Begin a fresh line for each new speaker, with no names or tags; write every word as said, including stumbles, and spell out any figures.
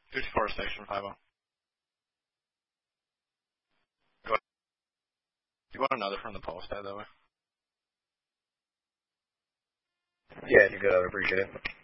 fifty-four Station five oh. Go ahead. You want another from the post, by the way?
Yeah, if you could, I would appreciate it.